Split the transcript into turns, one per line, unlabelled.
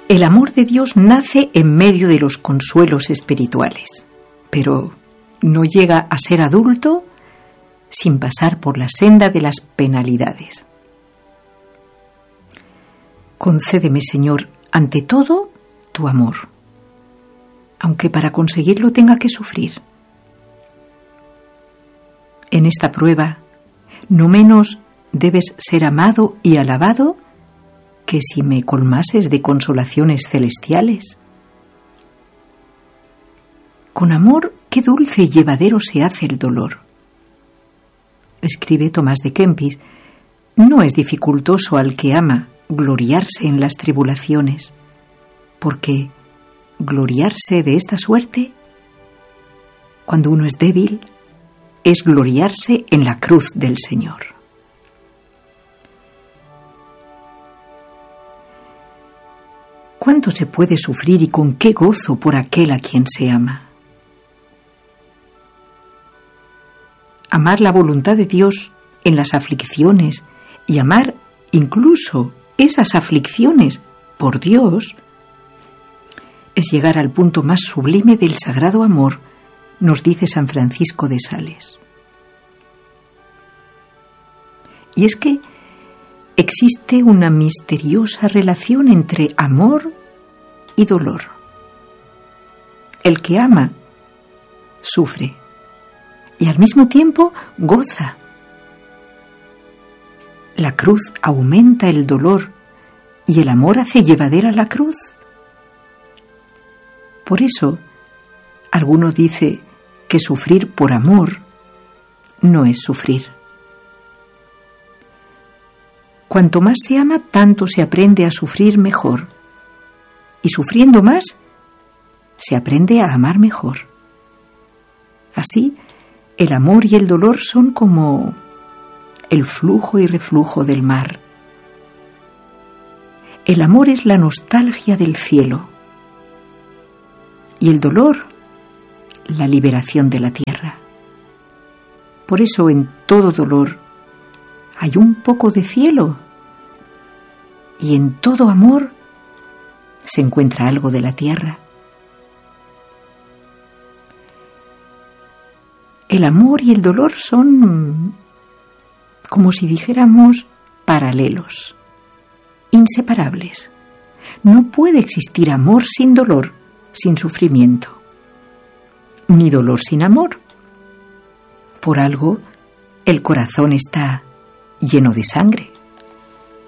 El amor de Dios nace en medio de los consuelos espirituales, pero no llega a ser adulto sin pasar por la senda de las penalidades. Concédeme, Señor, ante todo, tu amor, aunque para conseguirlo tenga que sufrir. En esta prueba, no menos debes ser amado y alabado que si me colmases de consolaciones celestiales. Con amor, qué dulce y llevadero se hace el dolor. Escribe Tomás de Kempis, no es dificultoso al que ama gloriarse en las tribulaciones, porque gloriarse de esta suerte, cuando uno es débil, es gloriarse en la cruz del Señor. ¿Cuánto se puede sufrir y con qué gozo por aquel a quien se ama? Amar la voluntad de Dios en las aflicciones y amar incluso esas aflicciones por Dios es llegar al punto más sublime del sagrado amor, nos dice San Francisco de Sales. Y es que existe una misteriosa relación entre amor y dolor. El que ama sufre y al mismo tiempo goza. La cruz aumenta el dolor y el amor hace llevadera la cruz. Por eso, alguno dice que sufrir por amor no es sufrir. Cuanto más se ama, tanto se aprende a sufrir mejor. Y sufriendo más, se aprende a amar mejor. Así, el amor y el dolor son como el flujo y reflujo del mar. El amor es la nostalgia del cielo y el dolor, la liberación de la tierra. Por eso en todo dolor hay un poco de cielo y en todo amor se encuentra algo de la tierra. El amor y el dolor son, como si dijéramos, paralelos, inseparables. No puede existir amor sin dolor, sin sufrimiento, ni dolor sin amor. Por algo, el corazón está lleno de sangre.